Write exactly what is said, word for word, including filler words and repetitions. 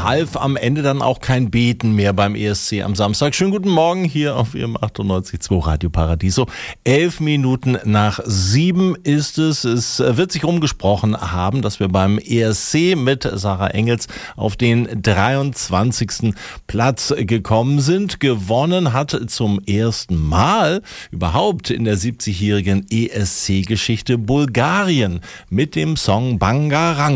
half am Ende dann auch kein Beten mehr beim E S C am Samstag. Schönen guten Morgen hier auf Ihrem achtundneunzig Komma zwei Radio Paradiso. Elf Minuten nach sieben ist es. Es wird sich rumgesprochen haben, dass wir beim E S C mit Sarah Engels auf den dreiundzwanzigsten Platz gekommen sind. Gewonnen hat zum ersten Mal überhaupt in der siebzigjährigen E S C-Geschichte Bulgarien mit dem Song Bangarang.